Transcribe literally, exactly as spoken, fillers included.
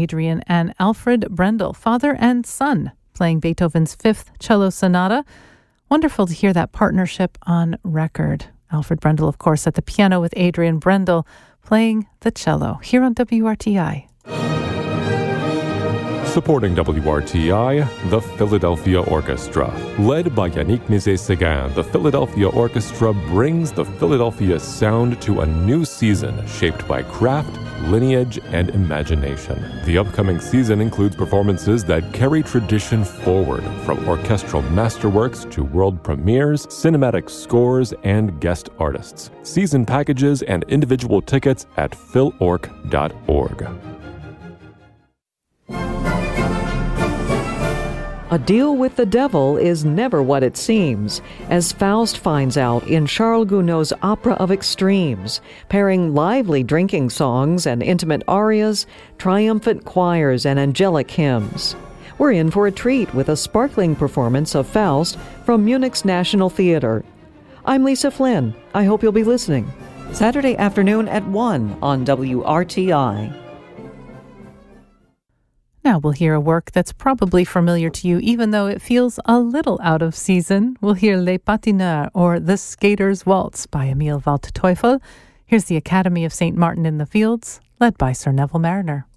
Adrian and Alfred Brendel, father and son, playing Beethoven's Fifth Cello Sonata. Wonderful to hear that partnership on record. Alfred Brendel, of course, at the piano with Adrian Brendel, playing the cello here on W R T I. Supporting W R T I, the Philadelphia Orchestra. Led by Yannick Nézet-Séguin, the Philadelphia Orchestra brings the Philadelphia sound to a new season shaped by craft, lineage, and imagination. The upcoming season includes performances that carry tradition forward, from orchestral masterworks to world premieres, cinematic scores, and guest artists. Season packages and individual tickets at phil orc dot org. A deal with the devil is never what it seems, as Faust finds out in Charles Gounod's Opera of Extremes, pairing lively drinking songs and intimate arias, triumphant choirs, and angelic hymns. We're in for a treat with a sparkling performance of Faust from Munich's National Theatre. I'm Lisa Flynn. I hope you'll be listening. Saturday afternoon at one on W R T I. Now we'll hear a work that's probably familiar to you, even though it feels a little out of season. We'll hear Les Patineurs, or The Skater's Waltz, by Emil Waldteufel. Here's the Academy of Saint Martin in the Fields, led by Sir Neville Mariner.